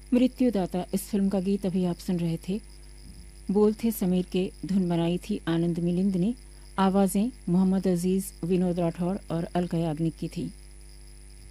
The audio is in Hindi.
मृत्युदाता इस फिल्म का गीत अभी आप सुन रहे थे। बोल थे समीर के, धुन बनाई थी आनंद मिलिंद ने, आवाजें मोहम्मद अजीज, विनोद राठौड़ और अलका याग्निक की थी।